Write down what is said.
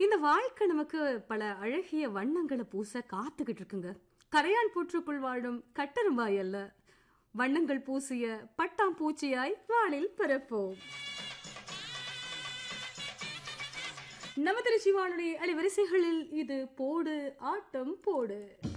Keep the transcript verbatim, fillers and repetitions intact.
இந்த வாழ்க்கை நமக்கு பல அழகிய வண்ணங்களை பூச காத்துக்கிட்டு இருக்குங்க. கரையான் புற்றுக்குள் வாழும் கட்டரும்பாய் அல்ல, வண்ணங்கள் பூசிய பட்டாம் பூச்சியாய் வானில் பரப்போம். நமது சிவானுடைய அலைவரிசைகளில் இது போடு ஆட்டம் போடு.